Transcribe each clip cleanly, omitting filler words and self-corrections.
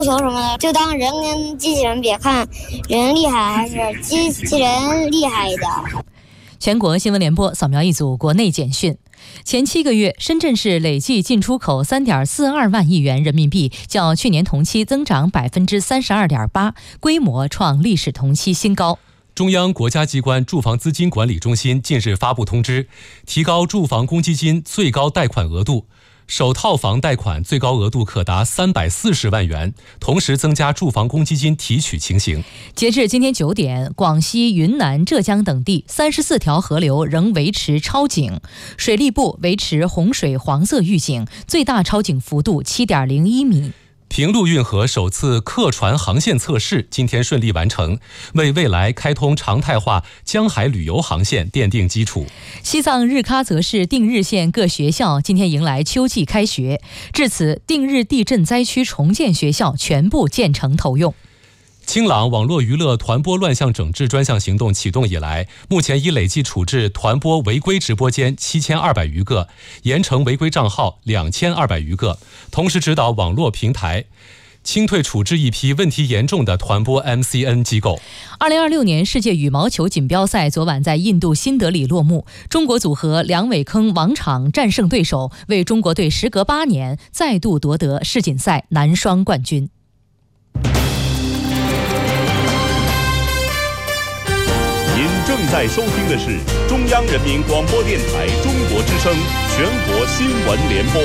球什么的，就当人跟机器人比，看人厉害还是机器人厉害一点。 全国新闻联播扫描一组国内简讯。前7个月，深圳市累计进出口3.42万亿元人民币，较去年同期增长32.8%，规模创历史同期新高。 中央国家机关住房资金管理中心近日发布通知，提高住房公积金最高贷款额度，首套房贷款最高额度可达340万元，同时增加住房公积金提取情形。 截至今天9点，广西、云南、浙江等地34条河流仍维持超警，水利部维持洪水黄色预警，最大超警幅度7.01米。 平陆运河首次客船航线测试今天顺利完成，为未来开通常态化江海旅游航线奠定基础。 西藏日喀则市定日县各学校今天迎来秋季开学，至此定日地震灾区重建学校全部建成投用。 清朗网络娱乐团播乱象整治专项行动启动以来，目前已累计处置团播违规直播间7200余个，严惩违规账号2200余个，同时指导网络平台清退处置一批问题严重的团播 MCN 机构。 2026年世界羽毛球锦标赛昨晚在印度新德里落幕，中国组合梁伟铿、王昶战胜对手，为中国队时隔8年再度夺得世锦赛男双冠军。 正在收听的是中央人民广播电台中国之声全国新闻联播。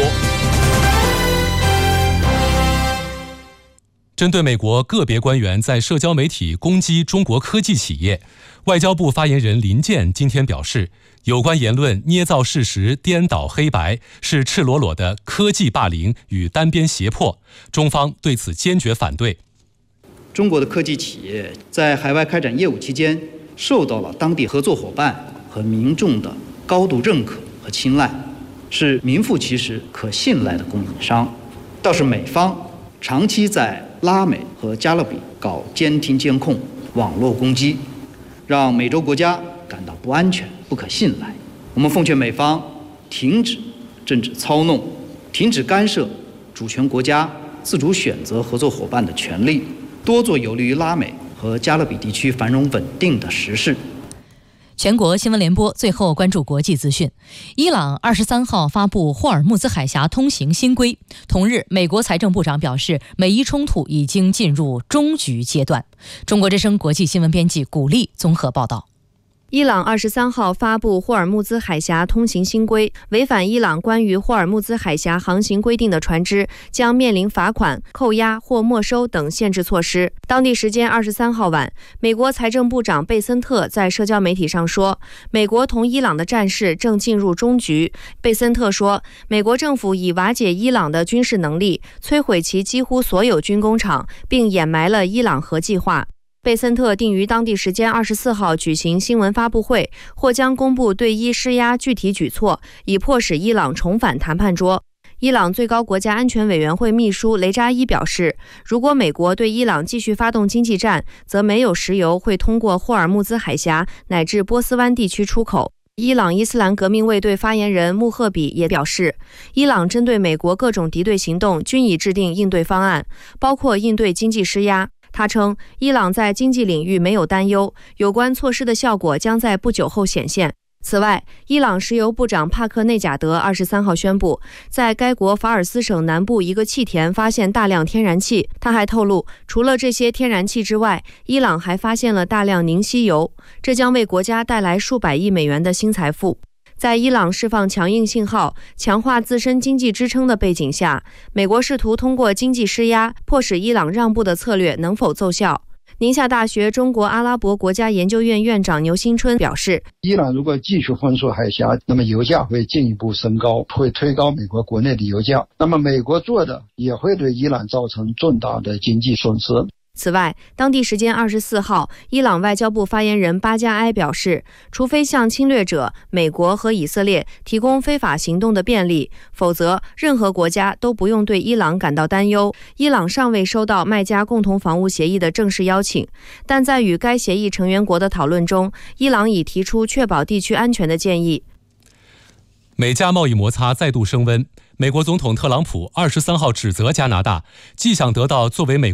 针对美国个别官员在社交媒体攻击中国科技企业，外交部发言人林健今天表示，有关言论捏造事实、颠倒黑白，是赤裸裸的科技霸凌与单边胁迫，中方对此坚决反对。 中国的科技企业在海外开展业务期间，受到了当地合作伙伴和民众的高度认可和青睐，是名副其实可信赖的供应商。倒是美方长期在拉美和加勒比搞监听监控、网络攻击，让美洲国家感到不安全、不可信赖。我们奉劝美方停止政治操弄，停止干涉主权国家自主选择合作伙伴的权利，多做有利于拉美和加勒比地区繁荣稳定的实事。 全国新闻联播最后关注国际资讯。伊朗23号发布霍尔木兹海峡通行新规。同日，美国财政部长表示，美伊冲突已经进入终局阶段。中国之声国际新闻编辑古丽综合报道。 伊朗23号发布霍尔木兹海峡通行新规，违反伊朗关于霍尔木兹海峡航行规定的船只将面临罚款、扣押或没收等限制措施。当地时间23号晚，美国财政部长贝森特在社交媒体上说，美国同伊朗的战事正进入终局。贝森特说，美国政府已瓦解伊朗的军事能力，摧毁其几乎所有军工厂，并掩埋了伊朗核计划。贝森特定于当地时间24号举行新闻发布会，或将公布对伊施压具体举措，以迫使伊朗重返谈判桌。伊朗最高国家安全委员会秘书雷扎伊表示，如果美国对伊朗继续发动经济战，则没有石油会通过霍尔木兹海峡乃至波斯湾地区出口。伊朗伊斯兰革命卫队发言人穆赫比也表示，伊朗针对美国各种敌对行动均已制定应对方案，包括应对经济施压。他称，伊朗在经济领域没有担忧，有关措施的效果将在不久后显现。此外，伊朗石油部长帕克内贾德23号宣布，在该国法尔斯省南部一个气田发现大量天然气。他还透露，除了这些天然气之外，伊朗还发现了大量凝稀油，这将为国家带来数百亿美元的新财富。在伊朗释放强硬信号、强化自身经济支撑的背景下，美国试图通过经济施压，迫使伊朗让步的策略能否奏效？宁夏大学中国阿拉伯国家研究院院长牛新春表示， 伊朗如果继续封锁海峡，那么油价会进一步升高，会推高美国国内的油价。那么美国做的也会对伊朗造成重大的经济损失。 此外，当地时间24号，伊朗外交部发言人巴加埃表示，除非向侵略者美国和以色列提供非法行动的便利，否则任何国家都不用对伊朗感到担忧。伊朗尚未收到麦加共同防务协议的正式邀请，但在与该协议成员国的讨论中，伊朗已提出确保地区安全的建议。 美加贸易摩擦再度升温，美国总统特朗普23号指责加拿大既想得到作为美